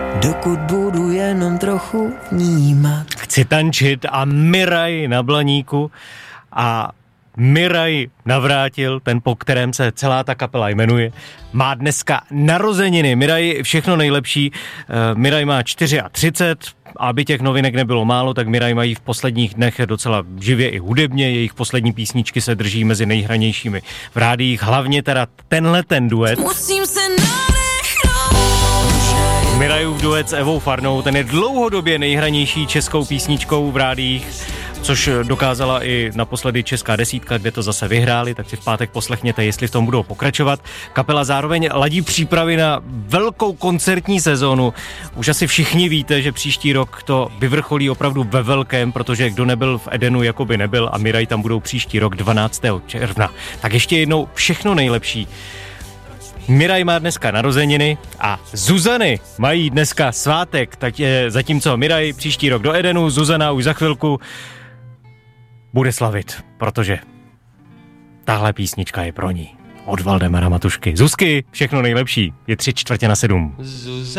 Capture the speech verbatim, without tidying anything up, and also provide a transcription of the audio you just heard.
dokud budu jenom trochu vnímat. Chci tančit a Miraj na Blaníku a Miraj Navrátil, ten, po kterém se celá ta kapela jmenuje, má dneska narozeniny. Miraj, všechno nejlepší. Miraj má třicet čtyři, aby těch novinek nebylo málo, tak Miraj mají v posledních dnech docela živě i hudebně. Jejich poslední písničky se drží mezi nejhranějšími v rádiích. Hlavně teda tenhle ten duet. Musím se Mirajův duet s Evou Farnou, ten je dlouhodobě nejhranější českou písničkou v rádiích, což dokázala i naposledy Česká desítka, kde to zase vyhráli, tak si v pátek poslechněte, jestli v tom budou pokračovat. Kapela zároveň ladí přípravy na velkou koncertní sezónu. Už asi všichni víte, že příští rok to vyvrcholí opravdu ve velkém, protože kdo nebyl v Edenu, jako by nebyl, a Miraj tam budou příští rok dvanáctého června. Tak ještě jednou všechno nejlepší. Miraj má dneska narozeniny a Zuzany mají dneska svátek, tak je, zatímco Miraj příští rok do Edenu, Zuzana už za chvilku bude slavit, protože tahle písnička je pro ní. Od Valdemara Matušky. Zuzky, všechno nejlepší, je tři čtvrtě na sedm.